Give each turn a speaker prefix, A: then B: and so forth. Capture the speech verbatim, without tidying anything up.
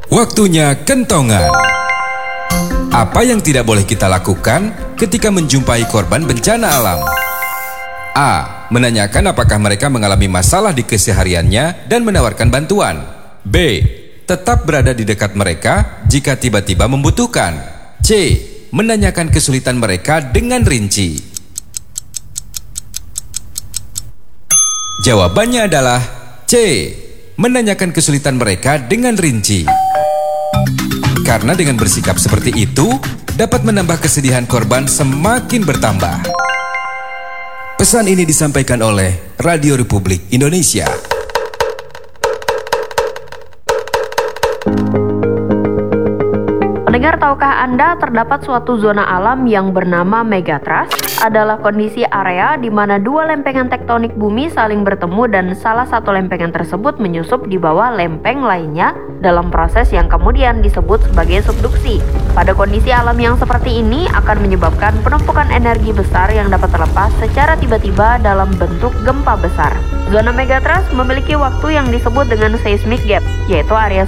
A: Waktunya kentongan. Apa yang tidak boleh kita lakukan ketika menjumpai korban bencana alam? A. Menanyakan apakah mereka mengalami masalah di kesehariannya dan menawarkan bantuan. B. Tetap berada di dekat mereka jika tiba-tiba membutuhkan. C. Menanyakan kesulitan mereka dengan rinci. Jawabannya adalah C. Menanyakan kesulitan mereka dengan rinci. Karena dengan bersikap seperti itu dapat menambah kesedihan korban semakin bertambah. Pesan ini disampaikan oleh Radio Republik Indonesia.
B: Pendengar, tahukah Anda terdapat suatu zona alam yang bernama Megatrust? Adalah kondisi area di mana dua lempengan tektonik bumi saling bertemu dan salah satu lempengan tersebut menyusup di bawah lempeng lainnya dalam proses yang kemudian disebut sebagai subduksi. Pada kondisi alam yang seperti ini akan menyebabkan penumpukan energi besar yang dapat terlepas secara tiba-tiba dalam bentuk gempa besar. Zona Megatrust memiliki waktu yang disebut dengan seismic gap, yaitu area